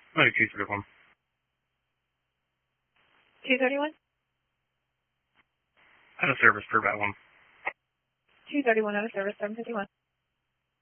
Maybe 231. 231? Out of service for about 1. 231 out of service, 751.